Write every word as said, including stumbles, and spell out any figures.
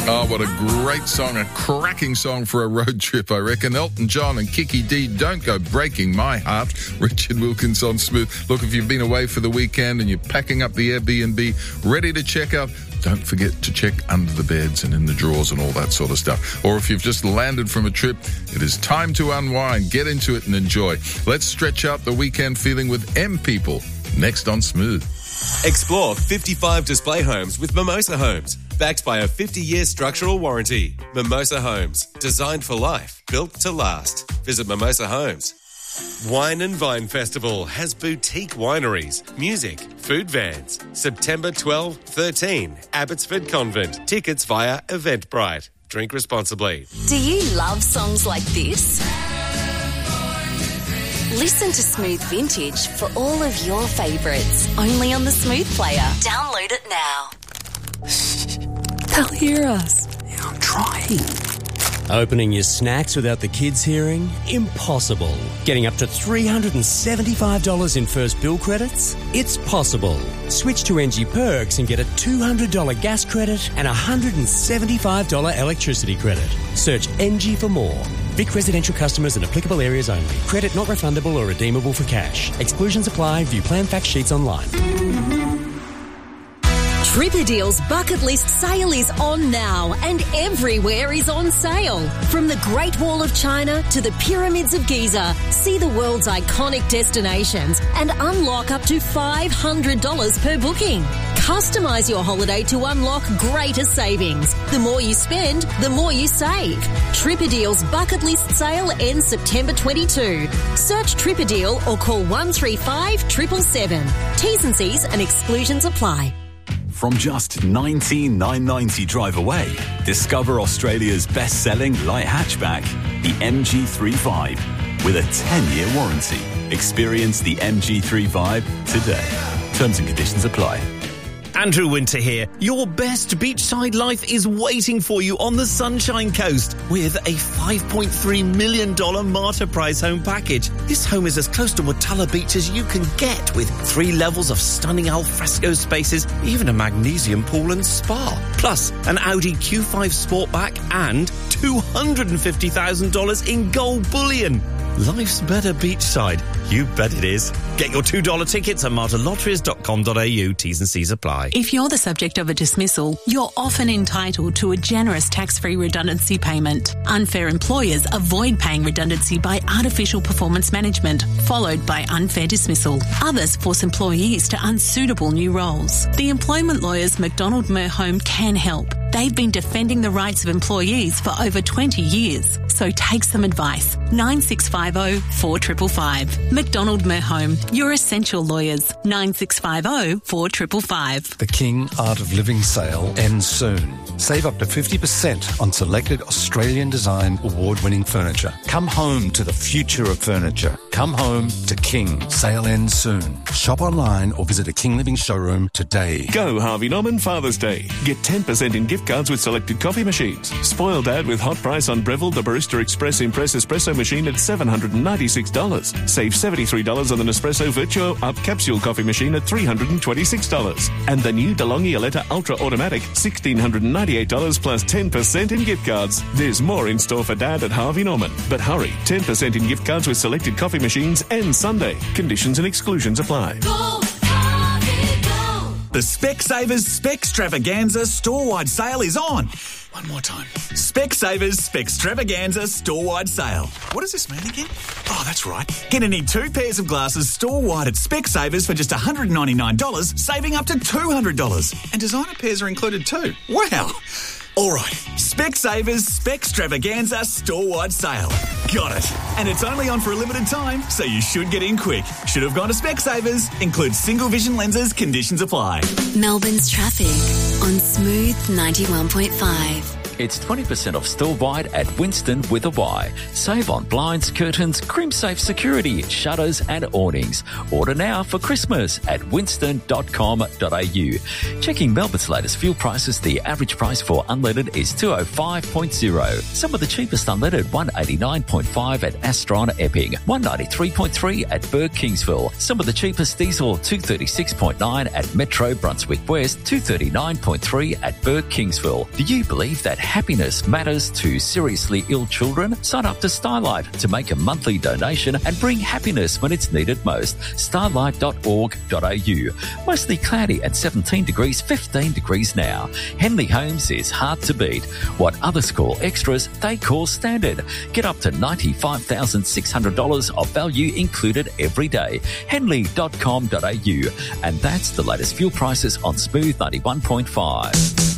Oh, what a great song, a cracking song for a road trip, I reckon. Elton John and Kiki D, Don't Go Breaking My Heart. Richard Wilkins on Smooth. Look, if you've been away for the weekend and you're packing up the Airbnb, ready to check out, don't forget to check under the beds and in the drawers and all that sort of stuff. Or if you've just landed from a trip, it is time to unwind, get into it and enjoy. Let's stretch out the weekend feeling with M People. Next on Smooth. Explore fifty-five display homes with Mimosa Homes. Backed by a fifty-year structural warranty. Mimosa Homes. Designed for life. Built to last. Visit Mimosa Homes. Wine and Vine Festival has boutique wineries, music, food vans. September twelfth, thirteenth, Abbotsford Convent. Tickets via Eventbrite. Drink responsibly. Do you love songs like this? Listen to Smooth Vintage for all of your favourites. Only on the Smooth Player. Download it now. They'll hear us. Yeah, I'm trying. Opening your snacks without the kids hearing? Impossible. Getting up to three hundred seventy-five dollars in first bill credits? It's possible. Switch to N G Perks and get a two hundred dollars gas credit and a one hundred seventy-five dollars electricity credit. Search N G for more. Vic residential customers in applicable areas only. Credit not refundable or redeemable for cash. Exclusions apply. View plan fact sheets online. Tripadeal's bucket list sale is on now and everywhere is on sale. From the Great Wall of China to the Pyramids of Giza, see the world's iconic destinations and unlock up to five hundred dollars per booking. Customise your holiday to unlock greater savings. The more you spend, the more you save. Tripadeal's bucket list sale ends September twenty-second. Search Tripadeal or call one three five seven seven seven. T's and C's and exclusions apply. From just nineteen thousand nine hundred ninety dollars drive away, discover Australia's best-selling light hatchback, the M G three five, with a ten-year warranty. Experience the M G three five today. Terms and conditions apply. Andrew Winter here. Your best beachside life is waiting for you on the Sunshine Coast with a five point three million dollars Marta Price home package. This home is as close to Watala Beach as you can get, with three levels of stunning alfresco spaces, even a magnesium pool and spa. Plus, an Audi Q five Sportback and two hundred fifty thousand dollars in gold bullion. Life's better beachside. You bet it is. Get your two dollars tickets at marta lotteries dot com dot a u. T's and C's apply. If you're the subject of a dismissal, you're often entitled to a generous tax-free redundancy payment. Unfair employers avoid paying redundancy by artificial performance management, followed by unfair dismissal. Others force employees to unsuitable new roles. The employment lawyers McDonald Merhome can help. They've been defending the rights of employees for over twenty years. So take some advice. nine six five zero four five five five. McDonald Merhome, your essential lawyers. nine six five zero four five five five. The King Art of Living sale ends soon. Save up to fifty percent on selected Australian design award-winning furniture. Come home to the future of furniture. Come home to King. Sale ends soon. Shop online or visit a King Living showroom today. Go Harvey Norman Father's Day. Get ten percent in gift cards with selected coffee machines. Spoil Dad with hot price on Breville the Barista Express Impress Espresso machine at seven hundred ninety-six dollars. Save seventy-three dollars on the Nespresso Virtuo Up Capsule coffee machine at three hundred twenty-six dollars. And the new DeLonghi Aletta Ultra Automatic, one thousand six hundred ninety-eight dollars plus ten percent in gift cards. There's more in store for Dad at Harvey Norman. But hurry, ten percent in gift cards with selected coffee machines and Sunday. Conditions and exclusions apply. Go, Harvey, go. The Specsavers Spextravaganza store-wide sale is on. One more time. Specsavers Spextravaganza store-wide sale. What does this mean again? Oh, that's right. Get any two pairs of glasses store-wide at Specsavers for just one hundred ninety-nine dollars, saving up to two hundred dollars. And designer pairs are included too. Wow. All right. Specsavers Spextravaganza store-wide sale. Got it. And it's only on for a limited time, so you should get in quick. Should have gone to Specsavers. Includes single vision lenses. Conditions apply. Melbourne's traffic on Smooth ninety-one point five. It's twenty percent off store-wide at Winston with a Y. Save on blinds, curtains, crimp-safe security, shutters and awnings. Order now for Christmas at winston dot com dot a u. Checking Melbourne's latest fuel prices, the average price for unleaded is two oh five point oh. Some of the cheapest unleaded, one eighty-nine point five at Astron Epping, one ninety-three point three at Burke Kingsville. Some of the cheapest diesel, two thirty-six point nine at Metro Brunswick West, two thirty-nine point three at Burke Kingsville. Do you believe that happiness matters to seriously ill children? Sign up to Starlight to make a monthly donation and bring happiness when it's needed most. starlight dot org dot a u. Mostly cloudy at seventeen degrees, fifteen degrees now. Henley Homes is hard to beat. What others call extras, they call standard. Get up to ninety-five thousand six hundred dollars of value included every day. henley dot com dot a u. And that's the latest fuel prices on Smooth ninety-one point five.